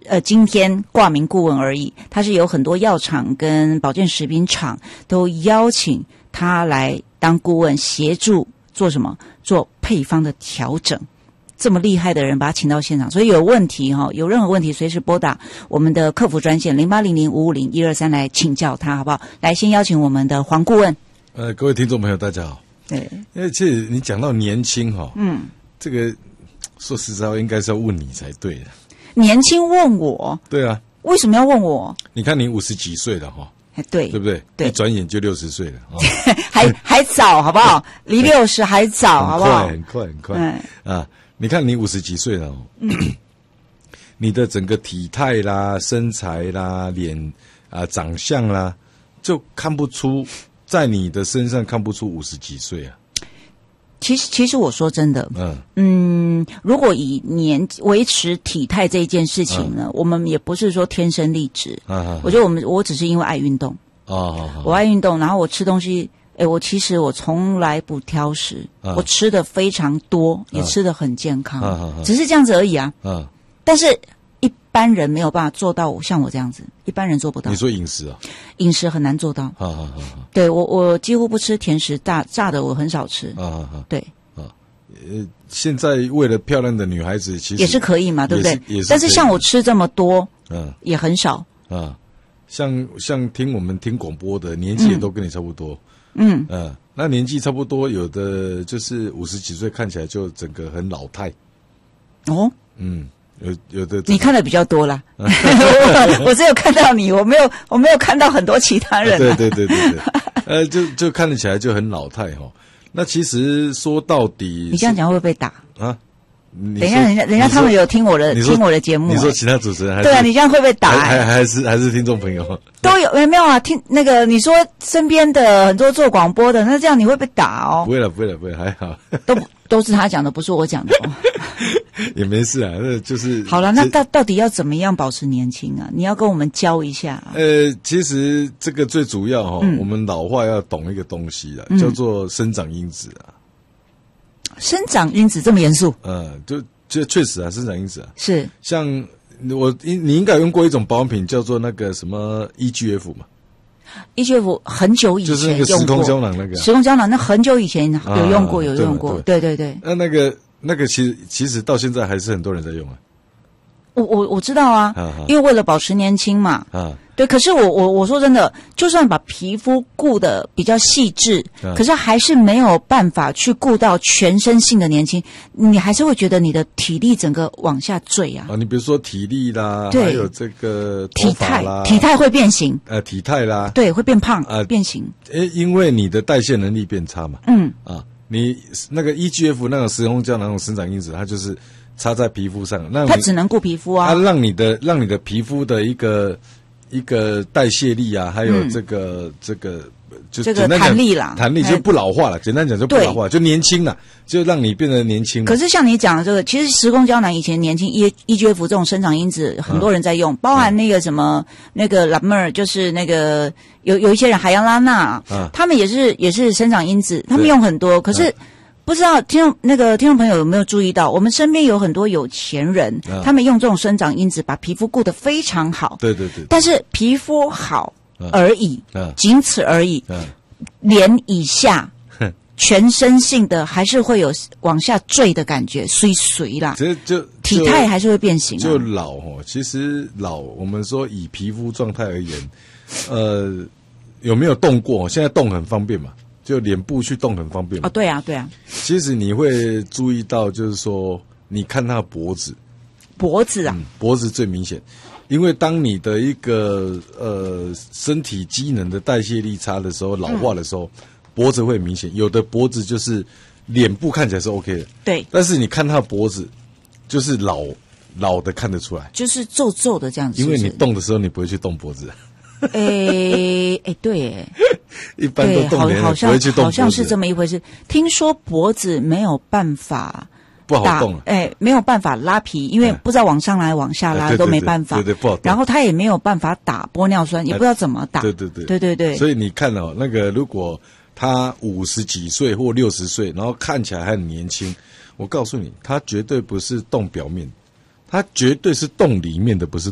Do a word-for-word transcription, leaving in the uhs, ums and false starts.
呃今天挂名顾问而已，他是有很多药厂跟保健食品厂都邀请他来当顾问，协助做什么？做配方的调整。这么厉害的人把他请到现场，所以有问题哈，有任何问题随时拨打我们的客服专线零八零零五五零一二三来请教他，好不好？来，先邀请我们的黄顾问。 呃，各位听众朋友，大家好。 对， 因为其实你讲到年轻哈， 嗯， 这个说实在话，应该是要问你才对的。 年轻问我？ 对啊， 为什么要问我？ 你看你五十几岁了哈。 对， 对不对？ 对， 一转眼就六十岁了，哦、 还还早，好不好？离六十还早，好不好？ 很快，很快，很快啊！你看你五十几岁了、哦，嗯、你的整个体态啦、身材啦、脸啊、长相啦，就看不出，在你的身上看不出五十几岁啊。 其实，其实我说真的， 嗯嗯，如果以年维持体态这一件事情呢，嗯、我们也不是说天生丽质。啊、我觉得我们我只是因为爱运动。哦，我爱运动，然后我吃东西，哎，我其实我从来不挑食，啊、我吃的非常多，啊、也吃的很健康，啊、只是这样子而已啊。啊但是一般人没有办法做到像我这样子，一般人做不到。 你说饮食啊？ 饮食很难做到。啊啊啊！对我我几乎不吃甜食，炸炸的我很少吃。啊啊啊！对。啊， 呃，现在为了漂亮的女孩子，其实也是可以嘛，对不对？ 也是。 但是像我吃这么多， 嗯， 也很少。 啊。像像听我们听广播的年纪也都跟你差不多， 嗯嗯、呃，那年纪差不多，有的就是五十几岁，看起来就整个很老态。 哦， 嗯，有有的你看的比较多啦，我, 我只有看到你，我没有我没有看到很多其他人、啊。 对对对对对，呃，就就看得起来就很老态哈。那其实说到底， 你这样讲会不会被打啊？ 等一下，人家人家他们有听我的听我的节目、欸。 你说其他主持人还是对啊？你这样会不会打、欸？ 还还是还是听众朋友都有没有啊？听那个你说身边的很多做广播的，那这样你会被打哦？ 不会了，不会了，不会，还好。 都都是他讲的，不是我讲的哦。 也没事啊，那就是好了。那到到底要怎么样保持年轻啊？你要跟我们教一下、啊。 呃，其实这个最主要哈、哦，嗯、我们老话要懂一个东西啊，嗯、叫做生长因子啊。 生长因子这么严肃？ 嗯，就就确实啊，生长因子啊， 是像我你应该有用过一种保养品，叫做那个什么 E G F 嘛。 E G F 很久以前就是那个时空胶囊那个、啊， 时空胶囊那很久以前有用过，啊、有用过，对对对。 那那个那个其实其实到现在还是很多人在用啊。 我我我知道啊，啊因为为了保持年轻嘛。啊。对，可是我我我说真的，就算把皮肤顾得比较细致，啊、可是还是没有办法去顾到全身性的年轻，你还是会觉得你的体力整个往下坠啊。 啊，你比如说体力啦，还有这个头发啦， 体态，体态会变形。 呃，体态啦， 对，会变胖，呃，变形。 诶，因为你的代谢能力变差嘛。 嗯。 啊，你那个 E G F 那种时空胶囊那种生长因子，它就是擦在皮肤上，那它只能顾皮肤啊。 它让你的让你的皮肤的一个。一个代谢力啊，还有这个、嗯、这个就这个弹力啦， 弹力就不老化了。简单讲就不老化，就年轻了，就让你变得年轻。 可是像你讲的这个，其实时空胶囊以前年轻 E E G F 这种生长因子，很多人在用，嗯、包含那个什么、嗯、那个拉妹儿，就是那个有有一些人海洋拉娜，嗯、他们也是也是生长因子，他们用很多，可是。嗯不知道听众那个听众朋友有没有注意到，我们身边有很多有钱人，啊、他们用这种生长因子把皮肤顾得非常好。 对对 对, 对。 但是皮肤好而已，啊、仅此而已。 啊、 脸以下，全身性的还是会有往下坠的感觉，衰衰啦。 其实就体态还是会变形、啊。 就老哦，其实老，我们说以皮肤状态而言，呃，有没有动过？现在动很方便嘛。就脸部去动很方便嘛。 哦，对啊，对啊。 其实你会注意到，就是说，你看他的脖子， 脖子啊、 嗯，脖子最明显，因为当你的一个呃身体机能的代谢力差的时候，老化的时候，嗯、脖子会明显。有的脖子就是脸部看起来是 OK 的， 对， 但是你看他的脖子，就是老老的看得出来， 就是皱皱的这样子是不是。 因为你动的时候，你不会去动脖子。 诶诶，对诶， 一般都动脸， 好像不会去动脖子， 好像是这么一回事。听说脖子没有办法不好动了， 诶，没有办法拉皮，因为不知道往上拉、往下拉、 哎、 都没办法， 对 对, 对, 对，不好动。 然后他也没有办法打玻尿酸，也不知道怎么打。 对对对， 对对对。 所以你看哦，那个如果他五十几岁或六十岁，然后看起来还很年轻，我告诉你，他绝对不是动表面，他绝对是动里面的，不是。